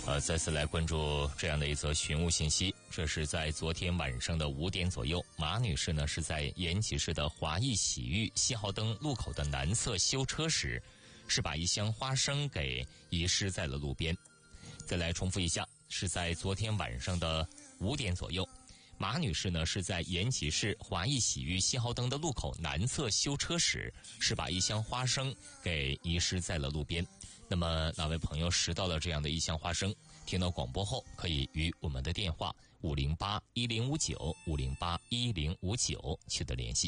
再次来关注这样的一则寻物信息。这是在昨天晚上的5点左右，马女士呢是在延吉市的华谊洗浴信号灯路口的南侧修车时，是把一箱花生给遗失在了路边。再来重复一下，是在昨天晚上的5点左右，马女士呢是在延吉市华谊洗浴信号灯的路口南侧修车时，是把一箱花生给遗失在了路边。那么哪位朋友拾到了这样的一箱花生，听到广播后可以与我们的电话5081059取得联系。